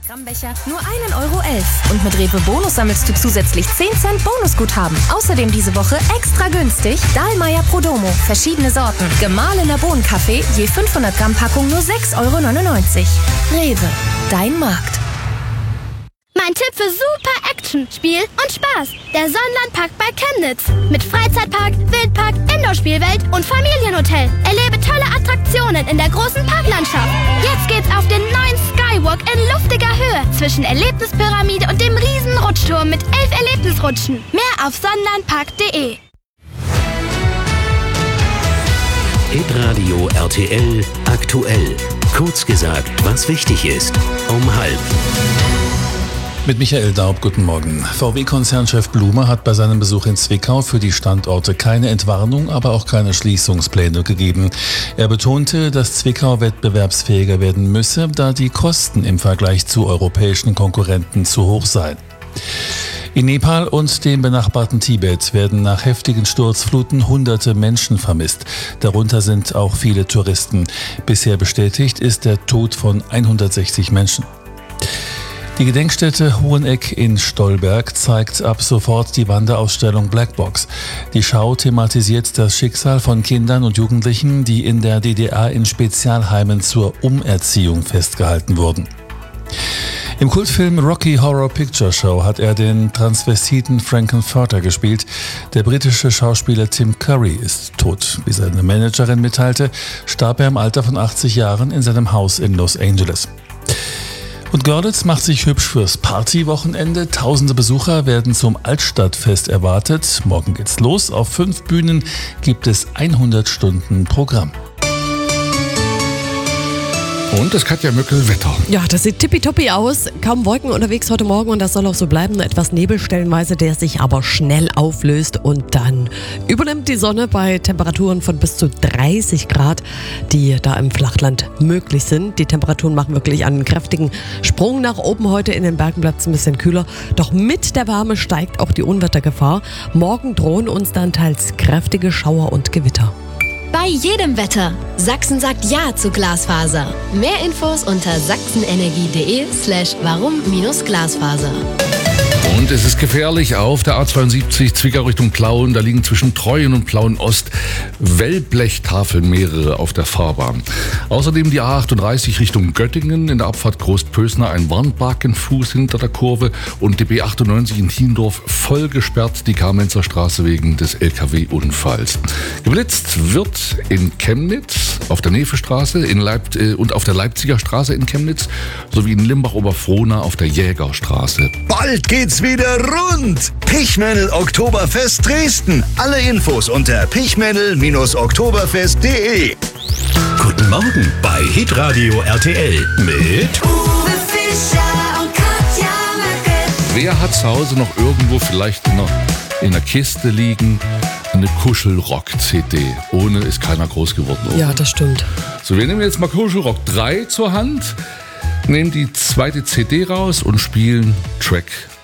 Grammbecher nur 1,11 € und mit Rewe Bonus sammelst du zusätzlich 10 Cent Bonusguthaben. Außerdem diese Woche extra günstig Dahlmeier Prodomo, verschiedene Sorten, gemahlener Bohnenkaffee, je 500 Gramm Packung nur 6,99 €. Rewe, dein Markt. Mein Tipp für super Action, Spiel und Spaß. Der Sonnenlandpark bei Chemnitz. Mit Freizeitpark, Wildpark, Indoor-Spielwelt und Familienhotel. Erlebe tolle Attraktionen in der großen Parklandschaft. Jetzt geht's auf den neuen Skywalk in luftiger Höhe zwischen Erlebnispyramide und dem riesen Rutschturm mit 11 Erlebnisrutschen. Mehr auf sonnenlandpark.de. Hitradio RTL aktuell. Kurz gesagt, was wichtig ist. Um 12:30. Mit Michael Daub, guten Morgen. VW-Konzernchef Blume hat bei seinem Besuch in Zwickau für die Standorte keine Entwarnung, aber auch keine Schließungspläne gegeben. Er betonte, dass Zwickau wettbewerbsfähiger werden müsse, da die Kosten im Vergleich zu europäischen Konkurrenten zu hoch seien. In Nepal und dem benachbarten Tibet werden nach heftigen Sturzfluten hunderte Menschen vermisst. Darunter sind auch viele Touristen. Bisher bestätigt ist der Tod von 160 Menschen. Die Gedenkstätte Hoheneck in Stolberg zeigt ab sofort die Wanderausstellung Blackbox. Die Schau thematisiert das Schicksal von Kindern und Jugendlichen, die in der DDR in Spezialheimen zur Umerziehung festgehalten wurden. Im Kultfilm Rocky Horror Picture Show hat er den Transvestiten Frankenfurter gespielt. Der britische Schauspieler Tim Curry ist tot. Wie seine Managerin mitteilte, starb er im Alter von 80 Jahren in seinem Haus in Los Angeles. Und Görlitz macht sich hübsch fürs Partywochenende. Tausende Besucher werden zum Altstadtfest erwartet. Morgen geht's los. Auf 5 Bühnen gibt es 100 Stunden Programm. Und das Katja Möckel Wetter. Ja, das sieht tippitoppi aus. Kaum Wolken unterwegs heute Morgen und das soll auch so bleiben. Etwas Nebel stellenweise, der sich aber schnell auflöst und dann übernimmt die Sonne bei Temperaturen von bis zu 30 Grad, die da im Flachland möglich sind. Die Temperaturen machen wirklich einen kräftigen Sprung nach oben. Heute in den Bergen bleibt es ein bisschen kühler. Doch mit der Wärme steigt auch die Unwettergefahr. Morgen drohen uns dann teils kräftige Schauer und Gewitter. Bei jedem Wetter. Sachsen sagt Ja zu Glasfaser. Mehr Infos unter sachsenenergie.de/warum-Glasfaser. Und es ist gefährlich auf der A72 Zwickau Richtung Plauen. Da liegen zwischen Treuen und Plauen-Ost Wellblechtafeln, mehrere auf der Fahrbahn. Außerdem die A38 Richtung Göttingen, in der Abfahrt Großpösner ein Warnbarkenfuß hinter der Kurve und die B98 in Thiendorf voll gesperrt, die Kamenzer Straße wegen des LKW-Unfalls. Geblitzt wird in Chemnitz, auf der Nevestraße und auf der Leipziger Straße in Chemnitz sowie in Limbach-Oberfrohna auf der Jägerstraße. Bald geht's wieder rund! Pichmännel Oktoberfest Dresden. Alle Infos unter pichmännel-oktoberfest.de. Guten Morgen bei Hitradio RTL mit Uwe Fischer und Katja Möckel. Wer hat zu Hause noch irgendwo vielleicht in der Kiste liegen eine Kuschelrock-CD? Ohne ist keiner groß geworden. Oder? Ja, das stimmt. So, wir nehmen jetzt mal Kuschelrock 3 zur Hand, nehmen die zweite CD raus und spielen Track